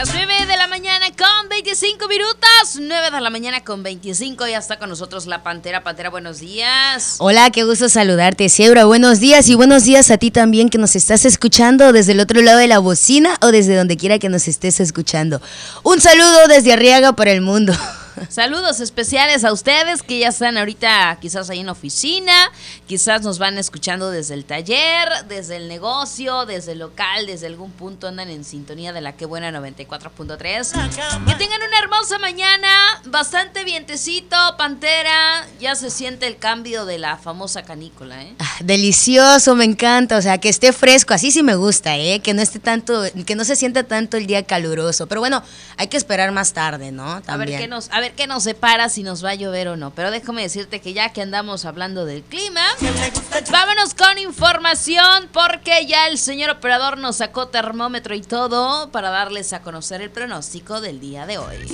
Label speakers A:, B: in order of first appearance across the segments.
A: Las 9 de la mañana con 25 minutos. 9 de la mañana con 25. Ya está con nosotros la Pantera. Pantera, buenos días.
B: Hola, qué gusto saludarte, Seura. Buenos días y buenos días a ti también que nos estás escuchando desde el otro lado de la bocina o desde donde quiera que nos estés escuchando. Un saludo desde Arriaga para el mundo.
A: Saludos especiales a ustedes que ya están ahorita quizás ahí en la oficina, quizás nos van escuchando desde el taller, desde el negocio, desde el local, desde algún punto andan en sintonía de la que buena 94.3. Que tengan una hermosa mañana, bastante vientecito, Pantera, ya se siente el cambio de la famosa canícula, ¿eh?
B: Delicioso, me encanta, o sea, que esté fresco, así sí me gusta, que no esté tanto, que no se sienta tanto el día caluroso, pero bueno, hay que esperar más tarde, ¿no? También.
A: A ver qué nos separa, si nos va a llover o no. Pero déjame decirte que ya que andamos hablando del clima, vámonos con información porque ya el señor operador nos sacó termómetro y todo para darles a conocer el pronóstico del día de hoy.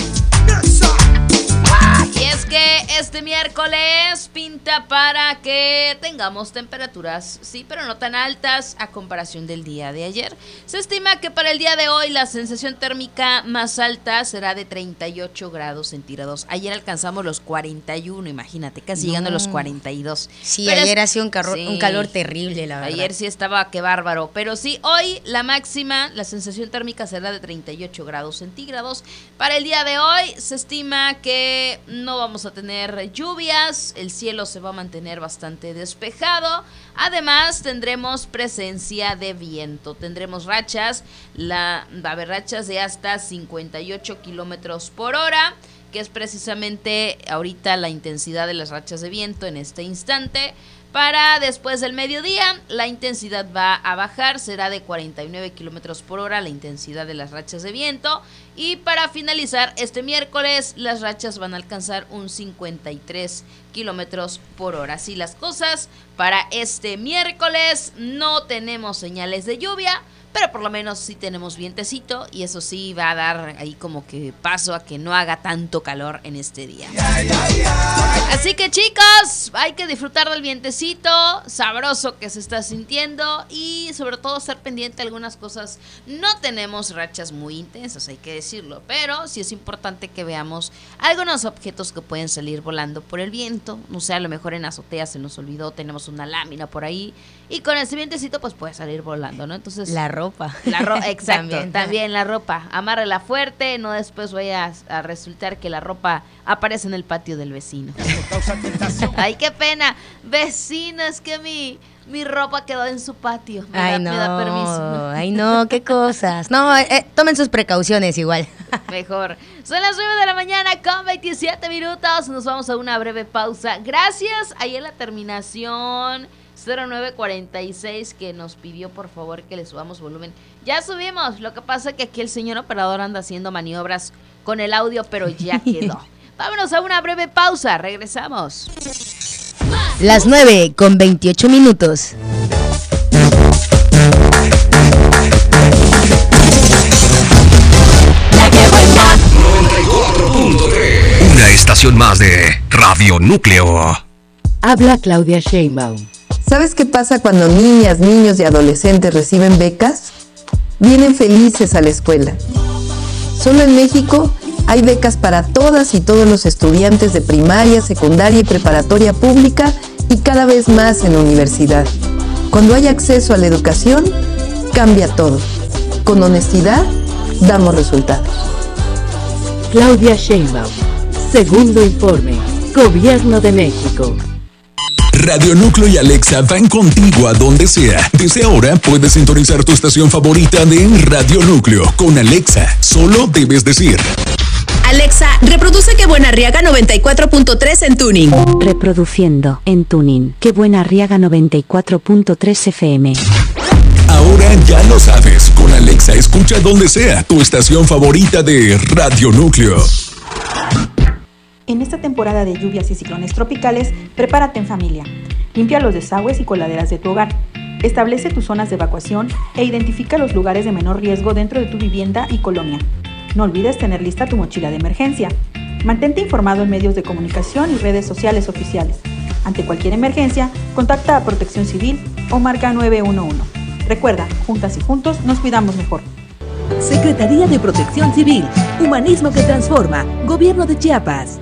A: Y es que este miércoles pinta para que tengamos temperaturas, sí, pero no tan altas a comparación del día de ayer. Se estima que para el día de hoy la sensación térmica más alta será de 38 grados centígrados. Ayer alcanzamos los 41, imagínate, casi llegando a los 42.
B: Sí,
A: pero
B: ayer hacía un calor terrible, la verdad.
A: Ayer sí estaba, qué bárbaro. Pero sí, hoy la máxima, la sensación térmica será de 38 grados centígrados. Para el día de hoy se estima que no vamos a tener lluvias, el cielo se va a mantener bastante despejado. Además, tendremos presencia de viento, tendremos rachas, va a haber rachas de hasta 58 kilómetros por hora, que es precisamente ahorita la intensidad de las rachas de viento en este instante. Para después del mediodía, la intensidad va a bajar, será de 49 kilómetros por hora la intensidad de las rachas de viento. Y para finalizar este miércoles, las rachas van a alcanzar un 53 kilómetros por hora. Así las cosas, para este miércoles no tenemos señales de lluvia, pero por lo menos sí tenemos vientecito y eso sí va a dar ahí como que paso a que no haga tanto calor en este día. Así que chicos, hay que disfrutar del vientecito sabroso que se está sintiendo y sobre todo estar pendiente de algunas cosas. No tenemos rachas muy intensas, hay que decirlo, pero sí es importante que veamos algunos objetos que pueden salir volando por el viento. No sé, a lo mejor en azotea se nos olvidó, tenemos una lámina por ahí y con ese vientecito pues puede salir volando, ¿no? Entonces
B: la ropa.
A: Exacto, también la ropa. Amárrala fuerte, no después vaya a resultar que la ropa aparece en el patio del vecino. Ay, qué pena. Vecino, es que mi ropa quedó en su patio. Me da permiso.
B: Ay, no, qué cosas. No, tomen sus precauciones igual.
A: Mejor. Son las 9 de la mañana con 27 minutos. Nos vamos a una breve pausa. Gracias. Ahí en la terminación 0946 que nos pidió por favor que le subamos volumen. Ya subimos, lo que pasa es que aquí el señor operador anda haciendo maniobras con el audio, pero ya quedó. Vámonos a una breve pausa, regresamos.
B: Las 9 con 28 minutos.
C: La que buena 94.3. Una estación más de Radio Núcleo.
D: Habla Claudia Sheinbaum.
E: ¿Sabes qué pasa cuando niñas, niños y adolescentes reciben becas? Vienen felices a la escuela. Solo en México hay becas para todas y todos los estudiantes de primaria, secundaria y preparatoria pública y cada vez más en la universidad. Cuando hay acceso a la educación, cambia todo. Con honestidad, damos resultados.
D: Claudia Sheinbaum. Segundo informe. Gobierno de México.
F: Radio Núcleo y Alexa van contigo a donde sea. Desde ahora puedes sintonizar tu estación favorita de Radio Núcleo con Alexa. Solo debes decir:
G: Alexa, reproduce Que Buena Arriaga 94.3 en tuning.
H: Reproduciendo en tuning Que Buena Arriaga 94.3 FM.
F: Ahora ya lo sabes. Con Alexa escucha donde sea tu estación favorita de Radio Núcleo.
I: En esta temporada de lluvias y ciclones tropicales, prepárate en familia. Limpia los desagües y coladeras de tu hogar. Establece tus zonas de evacuación e identifica los lugares de menor riesgo dentro de tu vivienda y colonia. No olvides tener lista tu mochila de emergencia. Mantente informado en medios de comunicación y redes sociales oficiales. Ante cualquier emergencia, contacta a Protección Civil o marca 911. Recuerda, juntas y juntos nos cuidamos mejor.
J: Secretaría de Protección Civil, Humanismo que Transforma, Gobierno de Chiapas.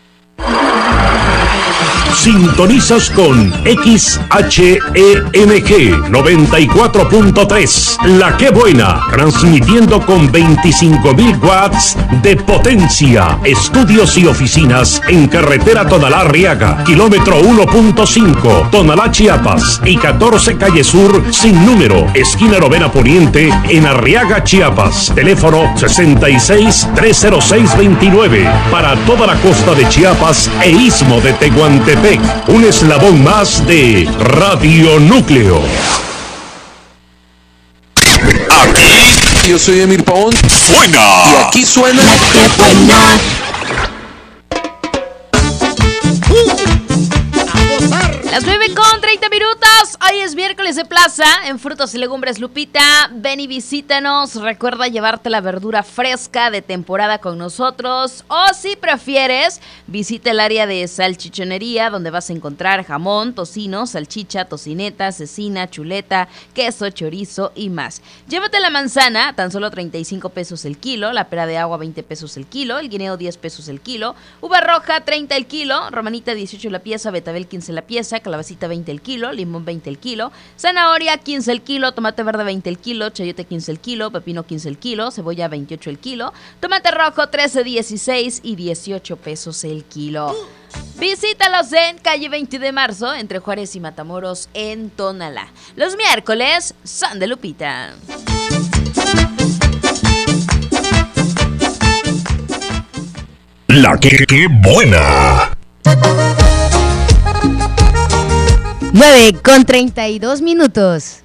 K: Sintonizas con XHEMG 94.3, La Que Buena, transmitiendo con 25,000 watts de potencia. Estudios y oficinas en carretera Tonalá-Arriaga, kilómetro 1.5, Tonalá, Chiapas, y 14 Calle Sur, sin número, esquina Novena Poniente, en Arriaga, Chiapas. Teléfono 66-306-29, para toda la costa de Chiapas e Istmo de Tehuantepec. Un eslabón más de Radio Núcleo.
F: Aquí yo soy Emir Pavón. Suena. Y aquí suena La Que Buena.
A: Las 9:30 minutos. Hoy es miércoles de plaza en Frutas y Legumbres Lupita. Ven y visítanos. Recuerda llevarte la verdura fresca de temporada con nosotros. O si prefieres, visita el área de salchichonería, donde vas a encontrar jamón, tocino, salchicha, tocineta, cecina, chuleta, queso, chorizo y más. Llévate la manzana, tan solo 35 pesos el kilo. La pera de agua, 20 pesos el kilo. El guineo, 10 pesos el kilo. Uva roja, 30 el kilo. Romanita, 18 la pieza. Betabel, 15 la pieza. Calabacita, 20 el kilo. Limón, 20 el kilo. Zanahoria, 15 el kilo. Tomate verde, 20 el kilo. Chayote, 15 el kilo. Pepino, 15 el kilo. Cebolla, 28 el kilo. Tomate rojo, 13, 16 y 18 pesos el kilo. Visítalos en calle 20 de marzo, entre Juárez y Matamoros, en Tonalá. Los miércoles son de Lupita.
K: La que buena.
B: 9:32 minutos.